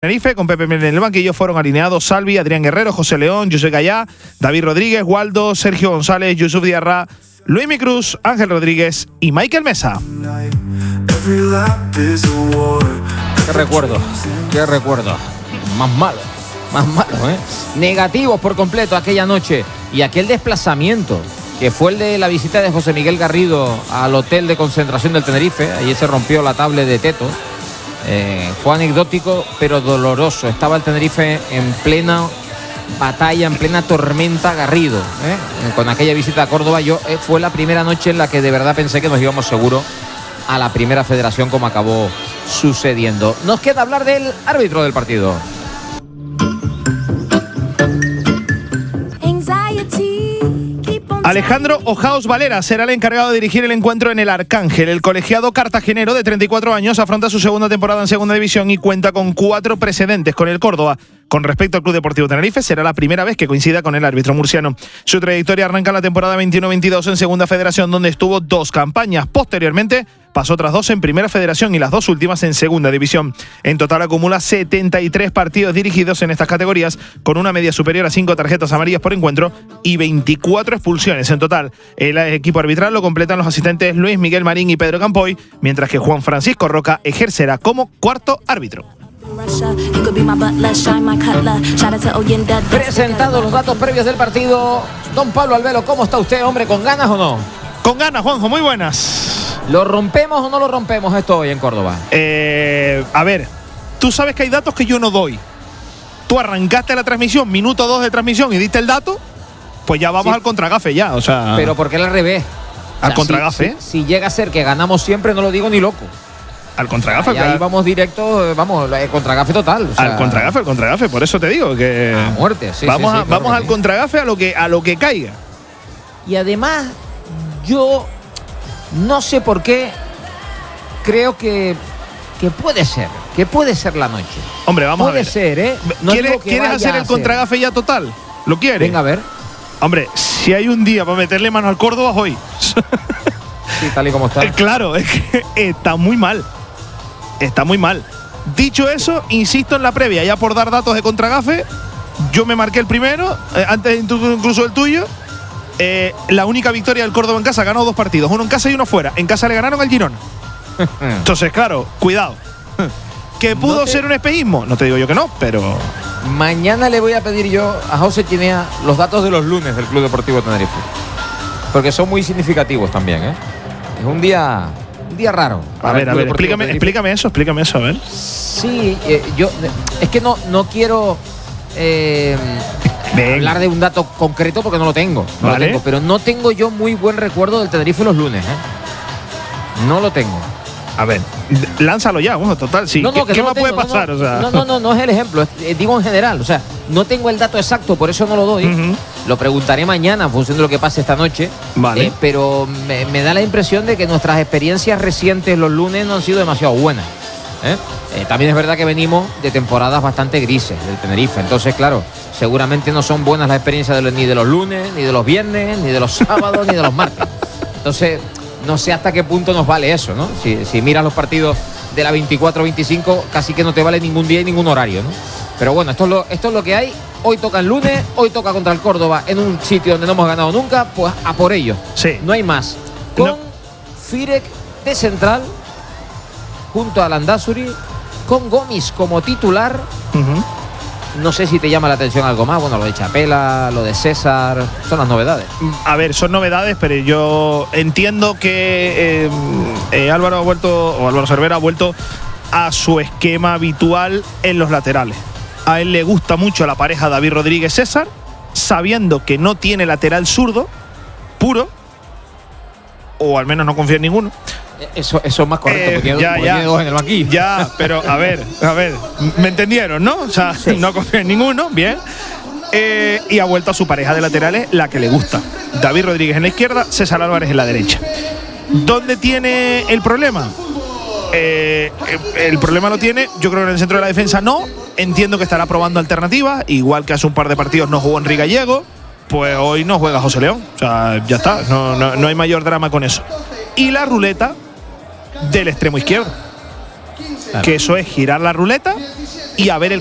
Tenerife, con Pepe Mel en el banquillo fueron alineados Salvi, Adrián Guerrero, José León, José Gallá, David Rodríguez, Waldo, Sergio González, Yusuf Diarra, Luismi Cruz, Ángel Rodríguez y Michael Mesa. Qué recuerdo. Más malo, ¿eh? Negativos por completo aquella noche y aquel desplazamiento que fue el de la visita de José Miguel Garrido al hotel de concentración del Tenerife. Allí se rompió la tablet de Teto. Fue anecdótico pero doloroso. Estaba el Tenerife en plena batalla, en plena tormenta Garrido, con aquella visita a Córdoba. Fue la primera noche en la que de verdad pensé que nos íbamos seguro a la primera federación, como acabó sucediendo. Nos queda hablar del árbitro del partido. Alejandro Ojaos Valera será el encargado de dirigir el encuentro en el Arcángel. El colegiado cartagenero de 34 años afronta su segunda temporada en Segunda División y cuenta con 4 precedentes con el Córdoba. Con respecto al Club Deportivo Tenerife, será la primera vez que coincida con el árbitro murciano. Su trayectoria arranca en la temporada 21-22 en Segunda Federación, donde estuvo 2 campañas. Posteriormente, pasó otras 2 en Primera Federación y las 2 últimas en Segunda División. En total acumula 73 partidos dirigidos en estas categorías, con una media superior a 5 tarjetas amarillas por encuentro y 24 expulsiones. En total, el equipo arbitral lo completan los asistentes Luis Miguel Marín y Pedro Campoy, mientras que Juan Francisco Roca ejercerá como cuarto árbitro. Presentados los datos previos del partido, don Pablo Albelo, ¿cómo está usted, hombre? ¿Con ganas o no? Con ganas, Juanjo, muy buenas. ¿Lo rompemos o no lo rompemos esto hoy en Córdoba? A ver, tú sabes que hay datos que yo no doy. Tú arrancaste la transmisión, minuto 2 de transmisión y diste el dato, pues ya vamos al contragafe ya, o sea. Pero ¿por qué al revés? Al contragafe. Si llega a ser que ganamos siempre, no lo digo ni loco. Al contragafe. Ahí vamos directo, contragafe total. O sea, al contragafe, por eso te digo que. A muerte, sí. Vamos al contragafe a lo que caiga. Y además, yo no sé por qué creo que puede ser la noche. Hombre, vamos a ver. Puede ser, ¿eh? No ¿Quieres hacer el contragafe ya total? ¿Lo quieres? Venga, a ver. Hombre, si hay un día para meterle mano al Córdoba, hoy. Sí, tal y como está. Claro, es que está muy mal. Está muy mal. Dicho eso, insisto en la previa, ya por dar datos de contragafe, yo me marqué el primero, antes incluso el tuyo. La única victoria del Córdoba en casa, ganó 2 partidos, uno en casa y uno fuera. En casa le ganaron al Girona. Entonces, claro, cuidado. ¿Que pudo ser un espejismo? No te digo yo que no, pero. Mañana le voy a pedir yo a José Chinea los datos de los lunes del Club Deportivo Tenerife, porque son muy significativos también, ¿eh? Es un día raro. A ver, explícame eso, a ver. Sí, yo es que no quiero hablar de un dato concreto porque no lo tengo. Pero no tengo yo muy buen recuerdo del Tenerife los lunes, ¿eh? No lo tengo. A ver, lánzalo ya, bueno, total, sí. ¿Qué más puede pasar? No es el ejemplo, digo en general, o sea, no tengo el dato exacto, por eso no lo doy. Lo preguntaré mañana en función de lo que pase esta noche. Vale. Pero me da la impresión de que nuestras experiencias recientes los lunes no han sido demasiado buenas. También es verdad que venimos de temporadas bastante grises del Tenerife. Entonces, claro, seguramente no son buenas las experiencias ni de los lunes, ni de los viernes, ni de los sábados, ni de los martes. Entonces, no sé hasta qué punto nos vale eso, ¿no? Si miras los partidos de la 24-25, casi que no te vale ningún día y ningún horario, ¿no? Pero bueno, esto es lo que hay. Hoy toca el lunes, hoy toca contra el Córdoba en un sitio donde no hemos ganado nunca, pues a por ello. Sí. No hay más. Con Firek de central, junto a Landázuri, con Gomis como titular. No sé si te llama la atención algo más. Bueno, lo de Chapela, lo de César, son las novedades. A ver, son novedades, pero yo entiendo que Álvaro Cervera ha vuelto a su esquema habitual en los laterales. A él le gusta mucho la pareja David Rodríguez-César, sabiendo que no tiene lateral zurdo puro, o al menos no confía en ninguno. Eso es más correcto, porque tiene 2 en el banquillo. Ya, pero a ver, me entendieron, ¿no? O sea, sí. No confía en ninguno, bien. Y ha vuelto a su pareja de laterales, la que le gusta. David Rodríguez en la izquierda, César Álvarez en la derecha. ¿Dónde tiene el problema? El problema lo tiene, yo creo que en el centro de la defensa no. Entiendo que estará probando alternativas, igual que hace un par de partidos no jugó Enrique Gallego, pues hoy no juega José León. O sea, ya está, no hay mayor drama con eso. Y la ruleta del extremo izquierdo. que eso es girar la ruleta y a ver el